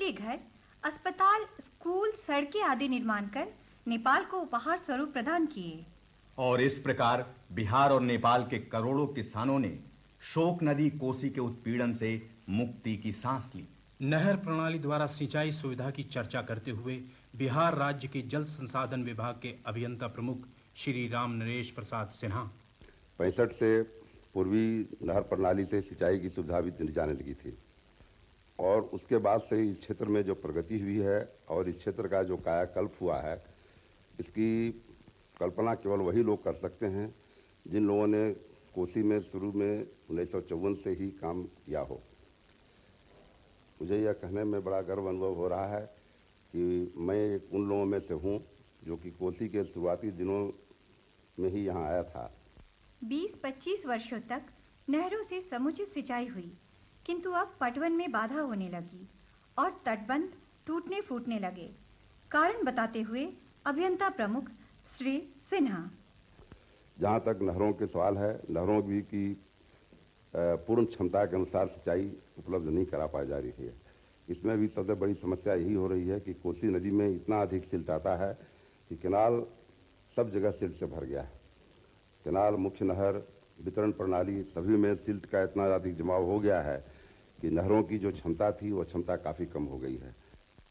के घर, अस्पताल, स्कूल, सड़कें आदि निर्माण कर नेपाल को उपहार स्वरूप प्रदान किए। और इस प्रकार बिहार और नेपाल के करोड़ों किसानों ने शोक नदी कोसी के उत्पीड़न से मुक्ति की सांस ली। नहर प्रणाली द्वारा सिंचाई सुविधा की चर्चा करते हुए बिहार राज्य के जल संसाधन विभाग के अभियंता प्रमुख श्री राम नरेश प्रसाद सिन्हा 65 से पूर्वी नहर प्रणाली से सिंचाई की सुविधा भी दी जाने लगी थी और उसके बाद से इस क्षेत्र में जो प्रगति हुई है और इस क्षेत्र का जो कायाकल्प हुआ है, इसकी कल्पना केवल वही लोग कर सकते हैं जिन लोगों ने कोसी में शुरू में 1954 से ही काम किया हो। मुझे यह कहने में बड़ा गर्व अनुभव हो रहा है कि मैं एक उन लोगों में से हूँ जो कि कोसी के शुरुआती दिनों में ही यहाँ आया था। 20-25 वर्षों तक नहरों से समुचित सिंचाई हुई, किंतु अब पटवन में बाधा होने लगी और तटबंध टूटने फूटने लगे। कारण बताते हुए अभियंता प्रमुख श्री सिन्हा, जहाँ तक नहरों के सवाल है, नहरों की पूर्ण क्षमता के अनुसार सिंचाई उपलब्ध नहीं करा पाई जा रही है। इसमें भी सबसे बड़ी समस्या यही हो रही है कि कोसी नदी में इतना अधिक सिल्ट आता है कि केनाल सब जगह सिल्ट से भर गया है। केनाल, मुख्य नहर, वितरण प्रणाली सभी में सिल्ट का इतना अधिक जमाव हो गया है कि नहरों की जो क्षमता थी वो क्षमता काफी कम हो गई है।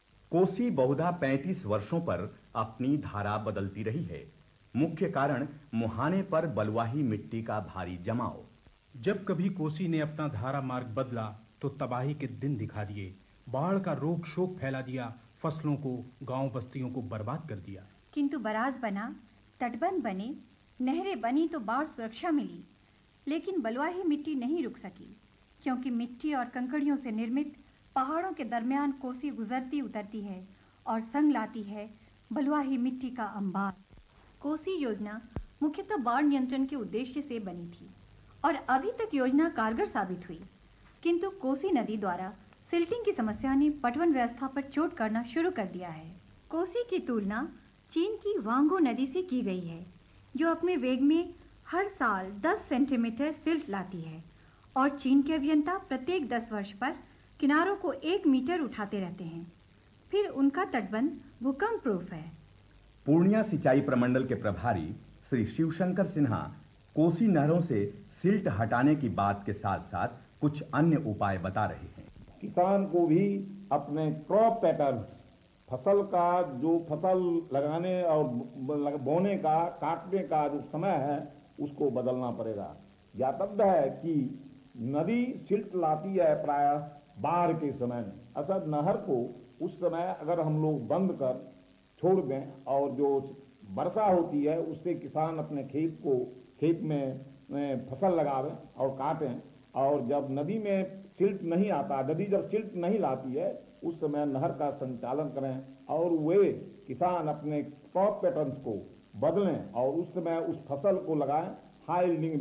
कोसी बहुधा 35 वर्षों पर अपनी धारा बदलती रही है। मुख्य कारण मुहाने पर बलुआही मिट्टी का भारी जमाव। जब कभी कोसी ने अपना धारा मार्ग बदला तो तबाही के दिन दिखा दिए। बाढ़ का रोग शोक फैला दिया, फसलों को, गांव बस्तियों को बर्बाद कर दिया। किंतु बराज बना, तटबंध बने, नहरें बनी तो बाढ़ सुरक्षा मिली, लेकिन बलुआही मिट्टी नहीं रुक सकी, क्योंकि मिट्टी और कंकड़ियों से निर्मित पहाड़ों के दरमियान कोसी गुजरती उतरती है और संग लाती है बलुआही मिट्टी का अंबार। कोसी योजना मुख्यतः बाढ़ नियंत्रण के उद्देश्य से बनी थी और अभी तक योजना कारगर साबित हुई, किंतु कोसी नदी द्वारा सिल्टिंग की समस्या ने पटवन व्यवस्था पर चोट करना शुरू कर दिया है। कोसी की तुलना चीन की वांगो नदी से की गई है, जो अपने वेग में हर साल 10 सेंटीमीटर सिल्ट लाती है और चीन के अभियंता प्रत्येक 10 वर्ष पर किनारों को 1 मीटर उठाते रहते हैं। फिर उनका तटबंध भूकंप प्रूफ है। पूर्णिया सिंचाई प्रमंडल के प्रभारी श्री शिवशंकर सिन्हा कोसी नहरों से सिल्ट हटाने की बात के साथ साथ कुछ अन्य उपाय बता रहे हैं। किसान को भी अपने क्रॉप पैटर्न, फसल का जो फसल लगाने और बोने का, काटने का जो समय है उसको बदलना पड़ेगा। ज्ञातव्य है कि नदी सिल्ट लाती है प्रायः बाढ़ के समय में। अर्थात नहर को उस समय अगर हम लोग बंद कर छोड़ दें और जो वर्षा होती है उससे किसान अपने खेत में फसल लगावें और काटें, और जब नदी में सिल्ट नहीं आता, नदी जब सिल्ट नहीं लाती है उस समय नहर का संचालन करें और वे किसान अपने क्रॉप पैटर्न्स को बदलें और उस समय उस फसल को लगाएं। हाई यील्डिंग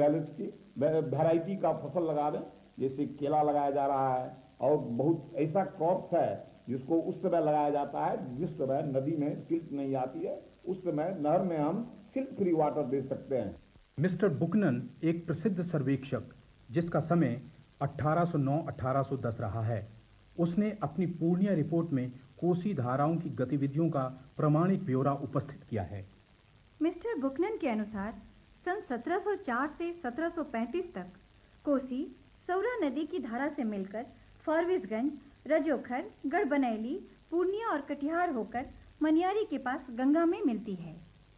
वैरायटी का फसल लगा दें, जैसे केला लगाया जा रहा है और बहुत ऐसा क्रॉप्स है जिसको उस समय लगाया जाता है जिस समय नदी में सिल्ट नहीं आती है। उस समय नहर में हम सिल्ट फ्री वाटर दे सकते हैं। मिस्टर बुकनन एक प्रसिद्ध सर्वेक्षक, जिसका समय 1809-1810 रहा है, उसने अपनी पूर्णिया रिपोर्ट में कोसी धाराओं की गतिविधियों का प्रमाणिक ब्यौरा उपस्थित किया है। मिस्टर बुकनन के अनुसार सन 1704 से 1735 तक कोसी सौरा नदी की धारा से मिलकर फारबिसगंज, रजोखर, गढ़बनैली, पूर्णिया और कटिहार होकर मनियारी के पास गंगा में मिलती है।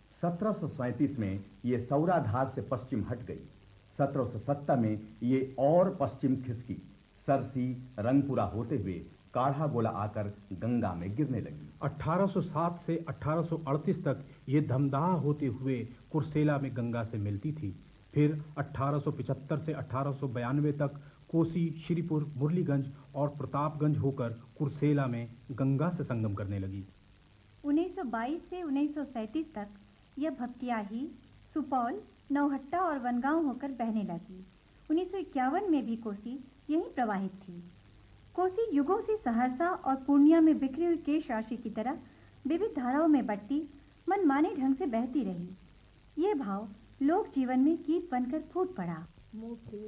1737 में ये सौरा धार से पश्चिम हट गई। 1770 में ये और पश्चिम खिसकी, सरसी, रंगपुरा होते हुए काढ़ा गोला आकर गंगा में गिरने लगी। 1807 से 1838 तक ये धमदाह होते हुए कुर्सेला में गंगा से मिलती थी। फिर 1875 से 1892 तक कोसी, श्रीपुर, मुरलीगंज और प्रतापगंज होकर कुर्सेला में गंगा से संगम करने लगी। 1922 से 1937 तक यह भपटियाही, सुपौल, नौहट्टा और वनगांव होकर बहने लगी। 1951 में भी कोसी यहीं प्रवाहित थी। कोसी युगों से सहरसा और पूर्णिया में बिखरी हुई केश राशि की तरह विविध धाराओं में बटती मनमाने ढंग से बहती रही। यह भाव लोक जीवन में कीट बनकर फूट पड़ा।